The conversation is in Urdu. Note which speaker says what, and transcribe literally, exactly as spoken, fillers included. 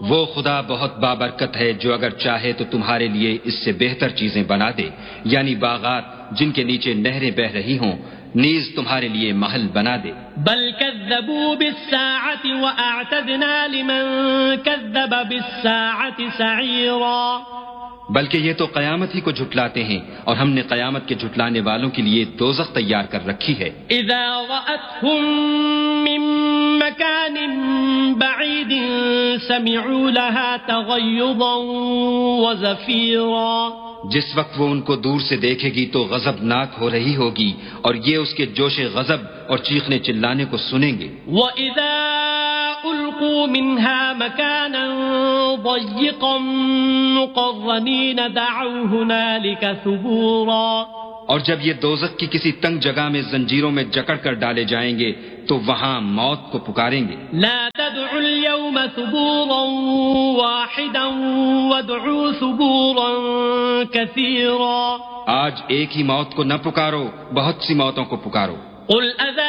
Speaker 1: وہ خدا بہت بابرکت ہے جو اگر چاہے تو تمہارے لیے اس سے بہتر چیزیں بنا دے، یعنی باغات جن کے نیچے نہریں بہ رہی ہوں، نیز تمہارے لیے محل بنا دے۔
Speaker 2: بل كذبوا بالساعة وأعتدنا لمن كذب بالساعة سعيرا،
Speaker 1: بلکہ یہ تو قیامت ہی کو جھٹلاتے ہیں، اور ہم نے قیامت کے جھٹلانے والوں کے لیے دوزخ تیار کر رکھی ہے۔
Speaker 2: إذا رأتهم من مكان بعيد سمعوا لها تغيظا وزفيرا،
Speaker 1: جس وقت وہ ان کو دور سے دیکھے گی تو غضبناک ہو رہی ہوگی، اور یہ اس کے جوش غضب اور چیخنے چلانے کو سنیں گے۔
Speaker 2: وَإِذَا أُلْقُوا مِنْهَا مَكَانًا ضَيِّقًا مُقَرَّنِينَ دَعَوْا هُنَالِكَ ثُبُورًا،
Speaker 1: اور جب یہ دوزخ کی کسی تنگ جگہ میں زنجیروں میں جکڑ کر ڈالے جائیں گے تو وہاں موت کو پکاریں گے۔
Speaker 2: لا تدعوا اليوم ثبورا واحدا وادعوا ثبورا كثيرا،
Speaker 1: آج ایک ہی موت کو نہ پکارو، بہت سی موتوں کو پکارو۔
Speaker 2: قل أذا